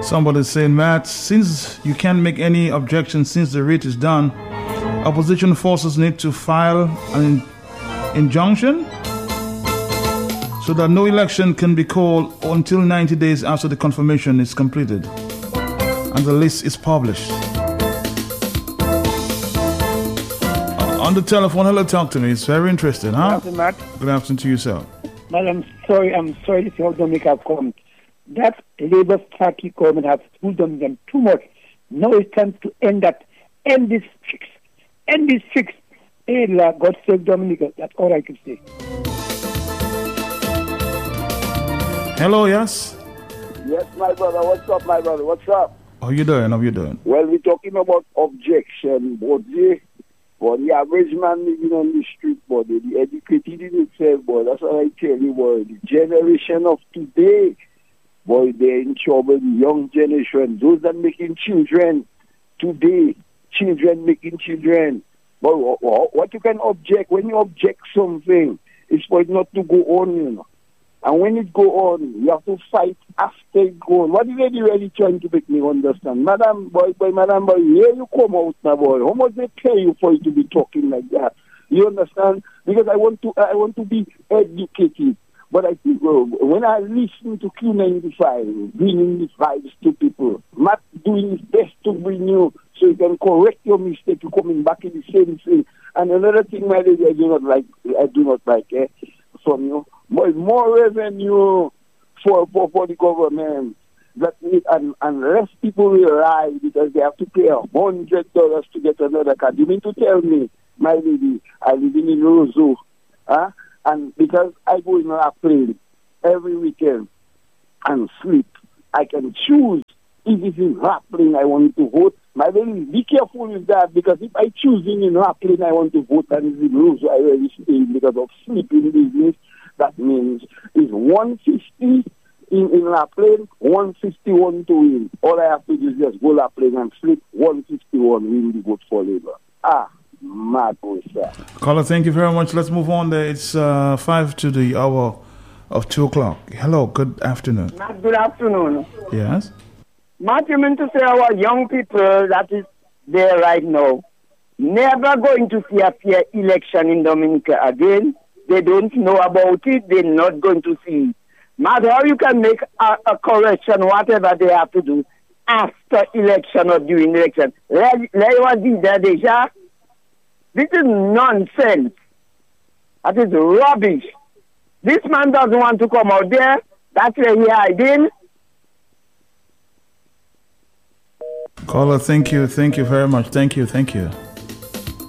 Somebody's saying, Matt, since you can't make any objection since the writ is done, opposition forces need to file an injunction so that no election can be called until 90 days after the confirmation is completed and the list is published. On the telephone, hello, talk to me. It's very interesting, huh? Good afternoon, Matt. Good afternoon to you, sir. But I'm sorry to see how Dominica have come. That Labour Party government has fooled them too much. Now it's time to end that. End this fix. Hey, God save Dominica. That's all I can say. Hello, yes? Yes, my brother. What's up, my brother? What's up? How you doing? Well, we're talking about objection, but the average man living on the street, boy, the educated in itself, boy, that's what I tell you, boy. The generation of today, boy, they're in trouble. The young generation, those that making children today, making children. But what you can object, when you object something, it's for it not to go on, you know. And when it go on, you have to fight after it go on. What is they really trying to make me understand? Madam boy, here you come out, my boy. How much they pay you for you to be talking like that? You understand? Because I want to be educated. But I think when I listen to Q95, bringing the vibes to people, Matt doing his best to bring you so you can correct your mistake, you coming back in the same thing. And another thing, my lady, I do not like from you. More revenue for the government. That and less people will ride because they have to pay $100 to get another car. You mean to tell me, my lady, I live in Roseau, huh? And because I go in a plane every weekend and sleep, I can choose if it's in Rappling I want to vote. My lady, be careful with that because if I choose in Rappling I want to vote and it's in Roseau I already stay because of sleeping business. That means it's 150 in La Plaine, 151 to win. All I have to do is just go La Plaine and sleep 151 win the vote for Labour. Mad boy, sir. Caller, thank you very much. Let's move on there. It's 5 to the hour of 2 o'clock. Hello, good afternoon. Matt, good afternoon. Yes? Matt, you mean to say our young people that is there right now never going to see a fair election in Dominica again? They don't know about it. They're not going to see it. Matt, how you can make a correction, whatever they have to do, after election or during election? This is nonsense. That is rubbish. This man doesn't want to come out there. That's where he hiding. Caller, thank you very much. Thank you.